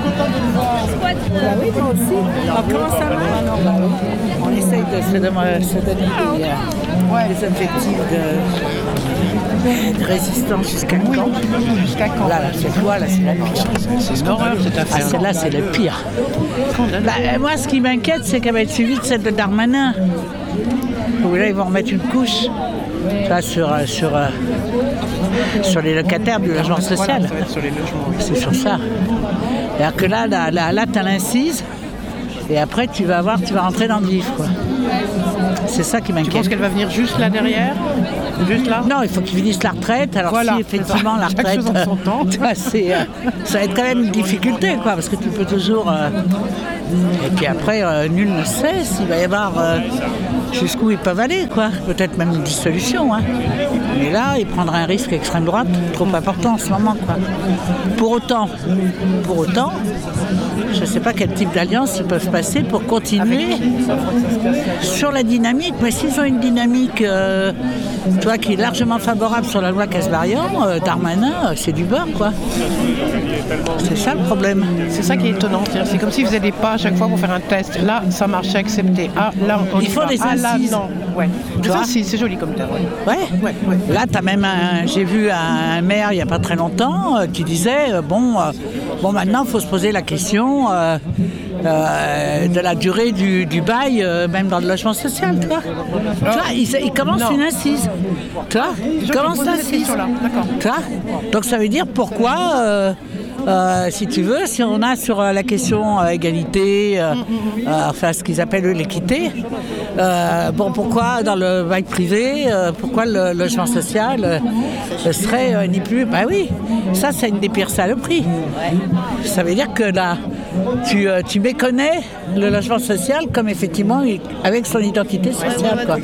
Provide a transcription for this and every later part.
Oui, moi aussi. Alors, comment ça marche? On essaye de se donner des objectifs de résistance jusqu'à quand? Là, c'est quoi? Là, c'est la pire. C'est une horreur cette affaire. Celle-là, c'est le pire. Moi, ce qui m'inquiète, c'est qu'elle va être suivie de celle de Darmanin. Où là, ils vont remettre une couche sur les locataires du logement social. Voilà, ça va être sur les logements. Oui. C'est sur ça. C'est-à-dire que là tu as l'incise, et après, tu vas rentrer dans le vif, quoi. C'est ça qui m'inquiète. Tu penses qu'elle va venir juste là derrière? Juste là? Non, il faut qu'ils finissent la retraite. Alors si effectivement la retraite, ça va être quand même une difficulté, quoi, parce que tu peux toujours... Et puis après, nul ne sait s'il va y avoir jusqu'où ils peuvent aller, quoi. Peut-être même une dissolution, hein. Mais là, ils prendraient un risque extrême droite trop important en ce moment, quoi. Pour autant, je ne sais pas quel type d'alliance ils peuvent passer pour continuer sur la dynamique. Mais s'ils ont une dynamique qui est largement favorable sur la loi Casbarian, Darmanin, c'est du beurre, quoi. C'est ça le problème. C'est ça qui est étonnant. C'est comme s'ils faisaient des pas à chaque fois pour faire un test. Là, ça marche, c'est accepté. Ah, là, on il faut des assises. Là, non. Ouais. Ça, c'est joli comme terme. Ouais. Là, tu as même j'ai vu un maire il n'y a pas très longtemps qui disait maintenant, il faut se poser la question de la durée du bail, même dans le logement social, tu vois. Tu vois, il commence une assise. Tu vois, il commence l'assise. Tu vois. Donc ça veut dire pourquoi, si tu veux, si on a sur la question égalité, ce qu'ils appellent l'équité, pourquoi dans le bail privé, pourquoi le logement social serait ni plus... Bah oui, ça c'est une des pires saloperies. Ça veut dire que là, tu méconnais le logement social comme effectivement avec son identité sociale, quoi.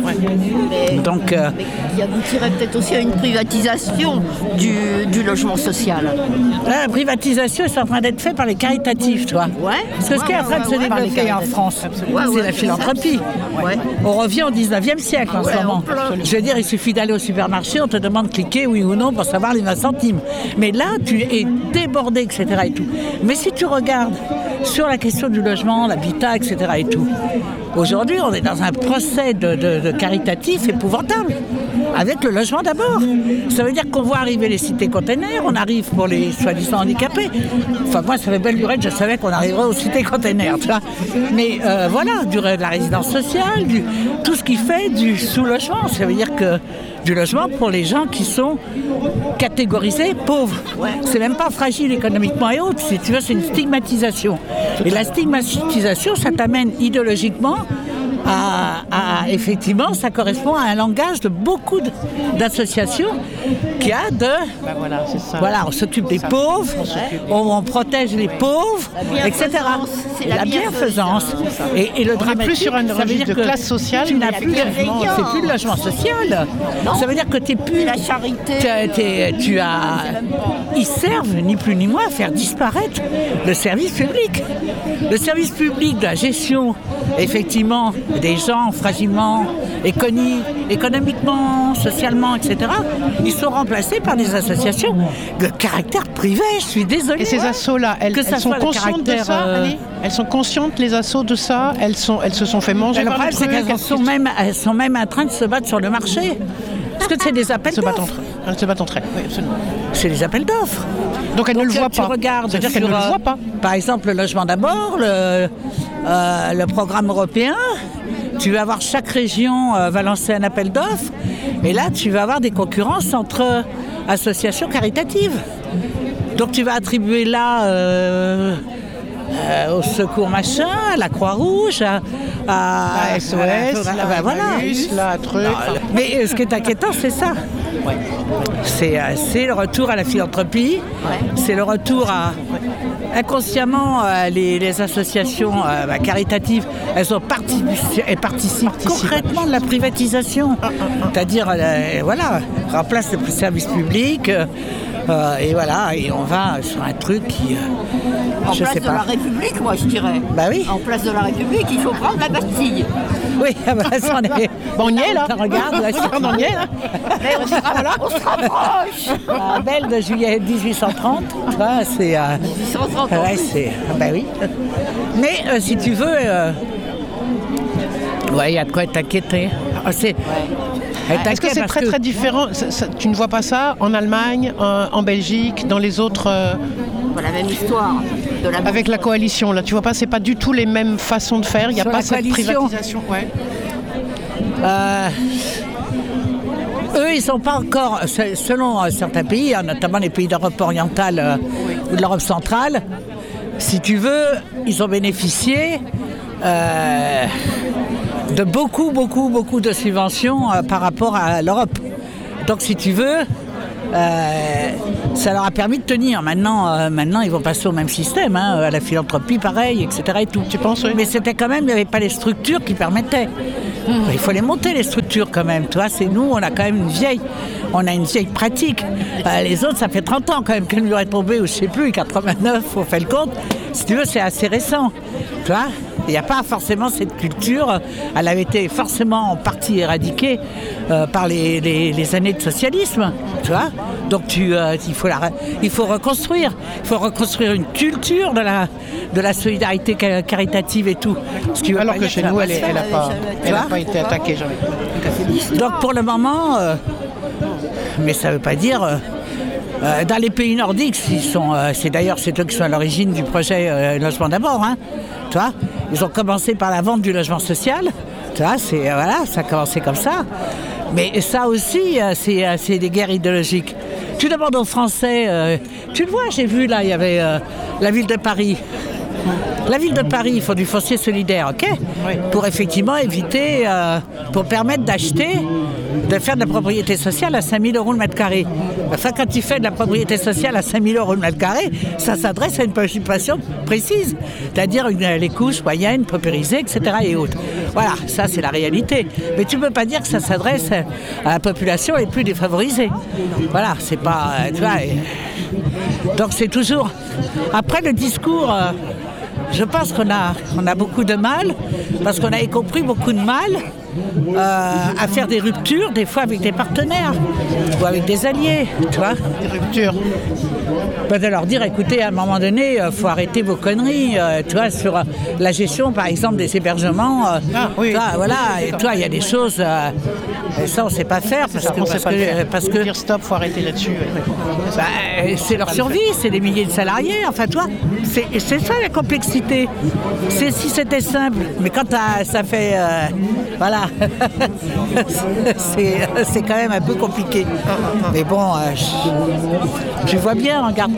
Donc, qui aboutirait peut-être aussi à une privatisation du logement social. La privatisation est en train d'être faite par les caritatifs, toi. Parce que ce qui est en train de se développer en France, c'est la philanthropie. On revient au 19e siècle en ce moment. Je veux dire, il suffit d'aller au supermarché, on te demande de cliquer oui ou non pour savoir les 20 centimes. Mais là, tu es débordé, etc. et tout. Mais si tu regardes sur la question du logement, l'habitat, etc. et tout, aujourd'hui, on est dans un procès de caritatif épouvantable. Avec le logement d'abord. Ça veut dire qu'on voit arriver les cités containers, on arrive pour les soi-disant handicapés. Enfin, moi, ça fait belle lurette, je savais qu'on arriverait aux cités containers, tu vois. Mais de la résidence sociale, tout ce qui fait du sous-logement. Ça veut dire que du logement pour les gens qui sont catégorisés pauvres. C'est même pas fragile économiquement et autres. Si tu veux, c'est une stigmatisation. Et la stigmatisation, ça t'amène idéologiquement effectivement, ça correspond à un langage de beaucoup d'associations qui a on s'occupe des pauvres, on protège les pauvres, etc. La bienfaisance. Et le drame, plus sur un registre de classe sociale, c'est plus le logement social. Ça veut dire que t'es plus la charité. Ils servent ni plus ni moins à faire disparaître le service public. Le service public de la gestion, effectivement, des gens fragilement économiquement, socialement, etc., ils sont remplacés par des associations de caractère privé, je suis désolée. Et ces assos-là, elles sont conscientes de ça, elles sont conscientes, les assos, de ça? Elles se sont fait manger par le truc? Elles sont même en train de se battre sur le marché. Parce que c'est des appels d'offres. Elles se battent entre elles, oui, absolument. C'est des appels d'offres. Donc elles ne le voient pas. C'est-à-dire qu'elles ne le voient pas. Par exemple, le logement d'abord, le programme européen, tu vas avoir chaque région va lancer un appel d'offres, et là tu vas avoir des concurrences entre associations caritatives. Donc tu vas attribuer là au secours machin, à la Croix-Rouge, à SOS, la truc. Mais ce qui est inquiétant, c'est ça. C'est le retour à la philanthropie, c'est le retour à... Inconsciemment, les associations caritatives, elles participent concrètement de la privatisation. C'est-à-dire, remplacent le service public, Et voilà, et on va sur un truc qui... en place de la République, moi je dirais. Bah oui. En place de la République, il faut prendre la Bastille. Oui, ça, on y est là. Regarde, on y est là. Mais on se rapproche. La belle de juillet 1830, tu vois, c'est... 1830, ouais, c'est... Bah oui. Mais si tu veux... ouais, il y a de quoi être inquiété. Est-ce que c'est très très différent tu ne vois pas ça en Allemagne, en Belgique, dans les autres... La même histoire. Avec la coalition, là, tu vois pas, c'est pas du tout les mêmes façons de faire. Il n'y a pas cette privatisation. Ouais. Eux, ils sont pas encore, selon certains pays, notamment les pays d'Europe orientale ou de l'Europe centrale, si tu veux, ils ont bénéficié de beaucoup de subventions par rapport à l'Europe. Donc, si tu veux, ça leur a permis de tenir. Maintenant, ils vont passer au même système, à la philanthropie, pareil, etc. Et tout. Tu penses, oui. Mais c'était quand même, il n'y avait pas les structures qui permettaient. Il faut les monter, les structures, quand même. Tu vois, c'est nous, on a quand même une vieille pratique. Les autres, ça fait 30 ans, quand même, qu'elle lui est tombée, ou je sais plus, 89, on fait le compte. Si tu veux, c'est assez récent. Tu vois, il n'y a pas forcément cette culture. Elle avait été forcément en partie éradiquée par les années de socialisme. Tu vois, donc il faut reconstruire. Il faut reconstruire une culture de la solidarité caritative et tout. Alors que chez nous, elle n'a pas été attaquée jamais. Donc pour le moment, mais ça ne veut pas dire... dans les pays nordiques, c'est d'ailleurs eux qui sont à l'origine du projet Logement d'abord. Tu vois, ils ont commencé par la vente du logement social. Tu vois, ça a commencé comme ça. Mais ça aussi, c'est des guerres idéologiques. Tu demandes aux Français, tu le vois, j'ai vu là, il y avait la ville de Paris. La ville de Paris, ils font du foncier solidaire, ok ? Oui. Pour effectivement éviter, pour permettre de faire de la propriété sociale à 5 000 € le mètre carré. Enfin, quand tu fais de la propriété sociale à 5 000 € le mètre carré, ça s'adresse à une population précise, c'est-à-dire les couches moyennes, paupérisées, etc. et autres. Voilà, ça c'est la réalité. Mais tu ne peux pas dire que ça s'adresse à la population les plus défavorisée. Voilà, c'est pas... tu vois, donc c'est toujours... Après le discours... je pense qu'on a beaucoup de mal, parce qu'on a compris beaucoup de mal à faire des ruptures, des fois avec des partenaires ou avec des alliés, tu vois. Des ruptures. De leur dire, écoutez, à un moment donné, il faut arrêter vos conneries, tu vois, sur la gestion, par exemple, des hébergements. Oui. Toi, voilà, et toi, il y a des choses, ça, on ne sait pas faire, parce que dire stop, faut arrêter là-dessus. c'est leur survie, c'est des milliers de salariés, enfin, toi, c'est ça la complexité. Si c'était simple, mais quand ça fait, voilà, c'est quand même un peu compliqué. Mais bon, tu vois bien, regarde,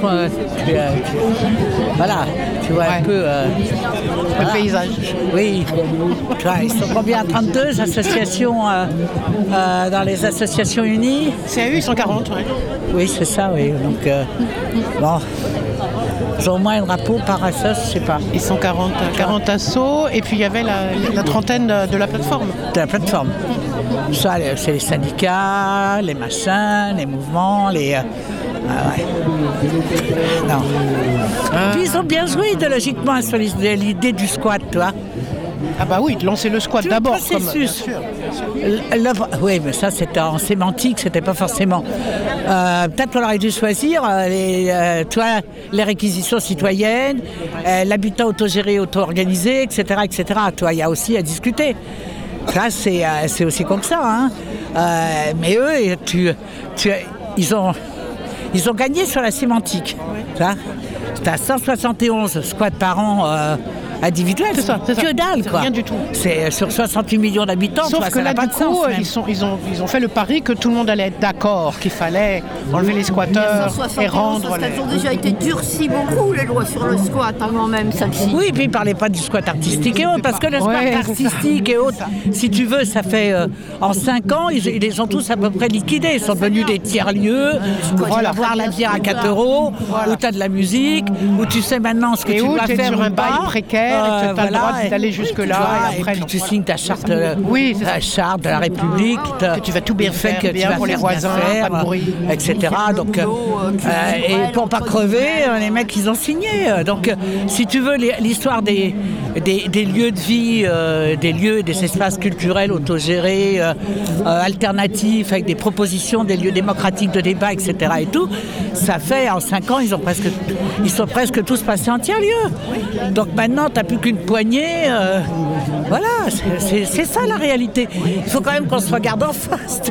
voilà, tu vois un peu... le paysage. Oui, tu vois, ils sont combien? 32 associations dans les associations unies? CAU, ils sont 40, oui. Oui, c'est ça, oui. Donc, bon... Ils ont au moins un drapeau par asso, je sais pas. Ils sont 40 assos, et puis il y avait la trentaine de la plateforme. De la plateforme. Ça, c'est les syndicats, les machins, les mouvements, les... ouais. Non. Puis ils ont bien joué idéologiquement sur l'idée du squat, tu vois. Ah bah oui, de lancer le squat d'abord. Processus. Oui, mais ça, c'était en sémantique, c'était pas forcément... peut-être qu'on aurait dû choisir les réquisitions citoyennes, l'habitat autogéré, auto-organisé, etc., etc. Tu vois, il y a aussi à discuter. Ça, c'est aussi comme ça. Hein. Mais eux, ils ont gagné sur la sémantique. Tu vois, c'était à 171 squats par an individuels. C'est ça. Que dalle, quoi. Rien du tout. C'est sur 68 millions d'habitants. Sauf que là, du coup, ils ont fait le pari que tout le monde allait être d'accord, qu'il fallait enlever les squatteurs et rendre... Elles ont déjà été durcies beaucoup, les lois sur le squat, avant même celle-ci. Oui, puis ils ne parlaient pas du squat artistique et autres, parce que le squat artistique et autres, si tu veux, ça fait en 5 ans, ils les ont tous à peu près liquidés. Ils sont devenus des tiers-lieux, où tu vas voir la bière à 4 €, où tu as de la musique, où tu sais maintenant ce que tu dois faire sur ou un bail pas. précaire. et tu as le droit d'aller jusque-là. Et puis tu signes ta charte, ta charte de la République. Que tu vas tout bien faire, bien pour les voisins, pas de bruit. Etc. Donc, et pour pas crever, les mecs, ils ont signé. Donc, si tu veux, l'histoire des lieux de vie, des lieux, des espaces culturels autogérés, alternatifs, avec des propositions, des lieux démocratiques de débat, etc. et tout, ça fait, en 5 ans, ils sont presque tous passés en tiers-lieu. Donc maintenant, tu n'as plus qu'une poignée. Voilà, c'est ça la réalité. Il faut quand même qu'on se regarde en face.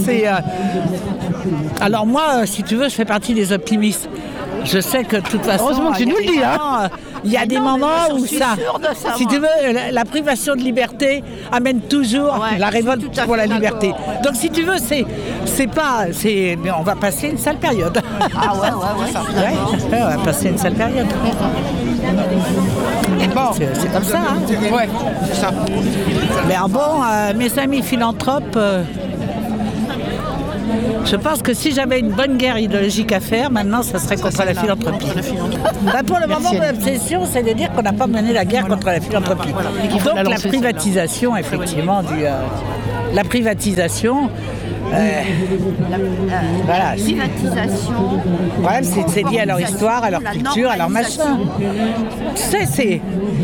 Alors moi, si tu veux, je fais partie des optimistes. Je sais que de toute façon... Heureusement que tu nous le dis, hein. Il y a des moments où si tu veux, la privation de liberté amène toujours la révolte pour la liberté. Donc si tu veux, mais on va passer une sale période. Ah ouais. On va passer une sale période. Bon. C'est comme ça, hein. Ouais, c'est ça. Mais bon, mes amis philanthropes... je pense que si j'avais une bonne guerre idéologique à faire, maintenant, ça serait contre la philanthropie. Pour le moment, mon obsession, c'est de dire qu'on n'a pas mené la guerre contre la philanthropie. Donc la privatisation, effectivement, la privatisation... voilà. Privatisation. Le problème, c'est lié à leur histoire, à leur culture, à leur machin. Tu sais, c'est...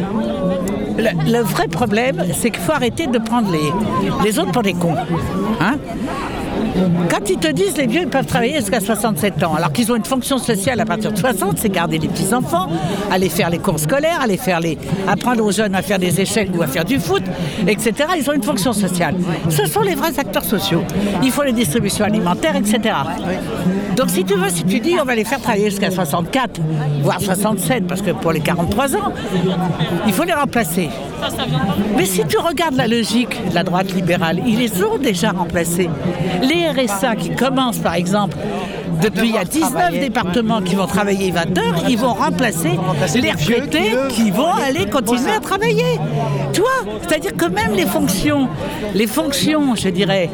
Le vrai problème, c'est qu'il faut arrêter de prendre les autres pour des cons. Hein? Quand ils te disent les vieux ils peuvent travailler jusqu'à 67 ans, alors qu'ils ont une fonction sociale à partir de 60, c'est garder les petits-enfants, aller faire les cours scolaires, apprendre aux jeunes à faire des échecs ou à faire du foot, etc. Ils ont une fonction sociale. Ce sont les vrais acteurs sociaux. Il faut les distributions alimentaires, etc. Donc si tu dis on va les faire travailler jusqu'à 64, voire 67, parce que pour les 43 ans, il faut les remplacer. Mais si tu regardes la logique de la droite libérale, ils les ont déjà remplacés. Les RSA qui commencent par exemple, depuis il y a 19 départements qui vont travailler 20 heures, ils vont remplacer les retraités qui vont aller continuer à travailler. Tu vois, c'est-à-dire que même les fonctions, je dirais,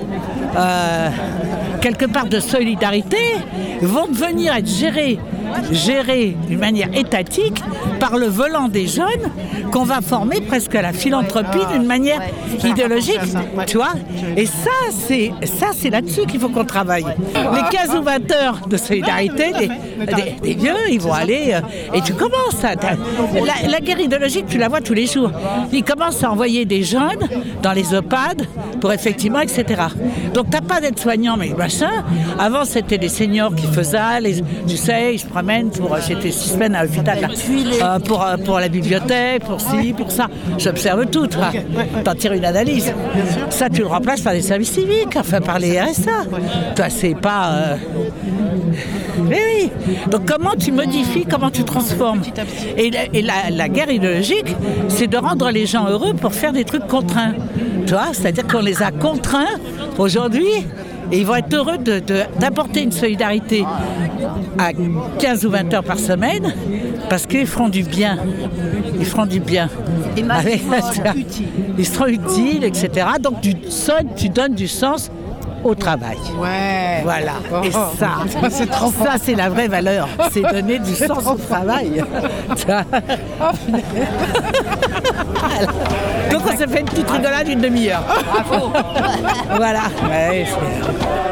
quelque part de solidarité, vont devenir être gérées d'une manière étatique par le volant des jeunes qu'on va former presque à la philanthropie d'une manière idéologique, tu vois. Et ça, c'est là-dessus qu'il faut qu'on travaille. Les 15 ou 20 heures de solidarité, des vieux, ils vont aller... et tu commences à... La guerre idéologique, tu la vois tous les jours. Ils commencent à envoyer des jeunes dans les EHPAD pour effectivement, etc. Donc, t'as pas d'aide-soignant, mais machin. Avant, c'était des seniors qui faisaient, tu sais, ils se promènent j'étais 6 semaines à l'hôpital, là, pour la bibliothèque, pour ci, pour ça. J'observe tout, toi. T'en tires une analyse. Ça, tu le remplaces par les services civiques, enfin par les RSA. Toi, c'est pas... Mais oui. Donc, comment tu modifies, comment tu transformes? Et la guerre idéologique, c'est de rendre les gens heureux pour faire des trucs contraints. Tu vois, c'est-à-dire qu'on les a contraints aujourd'hui. Et ils vont être heureux d'apporter une solidarité à 15 ou 20 heures par semaine parce qu'ils feront du bien. Ils feront du bien. Ils seront utiles, etc. Donc tu donnes du sens au travail. Ouais. Voilà. Et ça, c'est la vraie valeur. C'est donner du sens au travail. Donc on s'est fait une petite rigolade d'une demi-heure. Bravo. Voilà. Ouais,